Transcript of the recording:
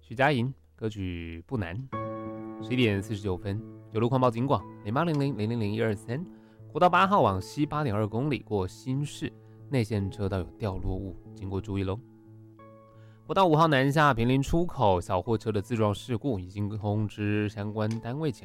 徐佳莹歌曲不难。11点49分，有路况报警广0800000123，国道8号往西8.2公里过新市内线车道有掉落物，经过注意喽。国道5号南下平林出口小货车的自撞事故，已经通知相关单位前